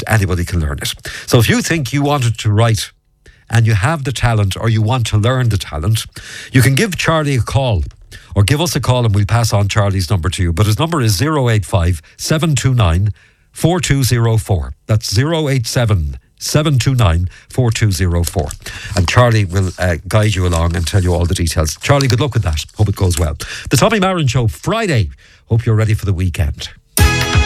anybody can learn it. So if you think you wanted to write and you have the talent or you want to learn the talent, you can give Charlie a call or give us a call and we'll pass on Charlie's number to you. But his number is 085 729 4204. That's 087 729 4204. And Charlie will guide you along and tell you all the details. Charlie, good luck with that. Hope it goes well. The Tommy Marin Show, Friday. Hope you're ready for the weekend.